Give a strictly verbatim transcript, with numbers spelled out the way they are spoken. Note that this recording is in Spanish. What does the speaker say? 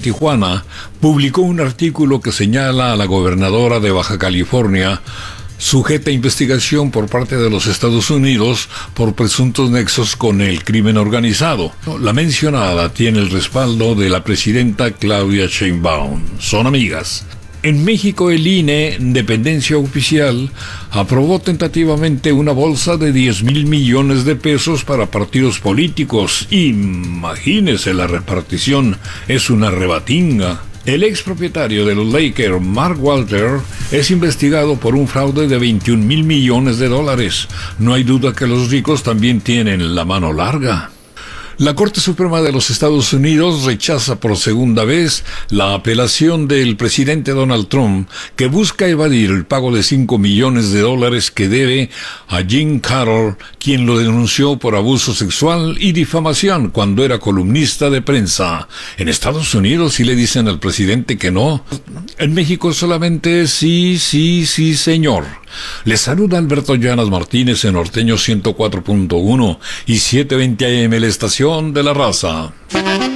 Tijuana, publicó un artículo que señala a la gobernadora de Baja California, sujeta a investigación por parte de los Estados Unidos por presuntos nexos con el crimen organizado. La mencionada tiene el respaldo de la presidenta Claudia Sheinbaum. Son amigas. En México, el I N E, dependencia oficial, aprobó tentativamente una bolsa de diez mil millones de pesos para partidos políticos. Imagínese la repartición, es una rebatinga. El expropietario de los Lakers, Mark Walter, es investigado por un fraude de veintiún mil millones de dólares. No hay duda que los ricos también tienen la mano larga. La Corte Suprema de los Estados Unidos rechaza por segunda vez la apelación del presidente Donald Trump, que busca evadir el pago de cinco millones de dólares que debe a Jim Carroll, quien lo denunció por abuso sexual y difamación cuando era columnista de prensa. En Estados Unidos sí le dicen al presidente que no. En México solamente sí, sí, sí, señor. Les saluda Alberto Llanas Martínez en Norteño ciento cuatro punto uno y setecientos veinte A M, la estación de la raza.